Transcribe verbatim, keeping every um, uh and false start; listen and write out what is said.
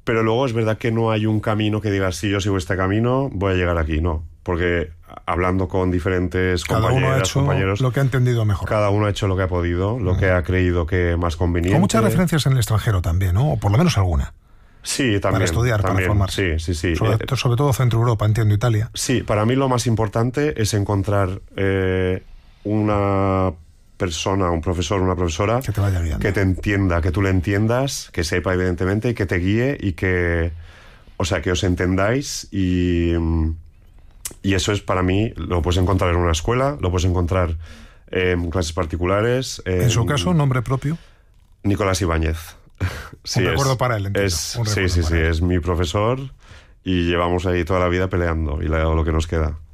Pero luego es verdad que no hay un camino que diga, si yo sigo este camino, voy a llegar aquí, no. Porque hablando con diferentes Cada compañeras, uno ha hecho compañeros, lo que ha entendido mejor. cada uno ha hecho lo que ha podido, lo uh-huh. que ha creído que más conveniente. Con muchas referencias en el extranjero también, ¿no? O por lo menos alguna. Sí, también. Para estudiar, también, para formarse. Sí, sí, sí. Sobre, eh, sobre todo Centro Europa, entiendo, Italia. Sí, para mí lo más importante es encontrar eh, una persona, un profesor, una profesora que te vaya guiando, que te entienda, que tú le entiendas, que sepa evidentemente, y que te guíe y que, o sea, que os entendáis y, y eso es para mí, lo puedes encontrar en una escuela, lo puedes encontrar en clases particulares. En, en su caso, nombre propio. Nicolás Ibáñez. Sí, un recuerdo es, para él, entiendo. Es, un sí, sí, sí, él. es mi profesor y llevamos ahí toda la vida peleando y le he dado lo que nos queda.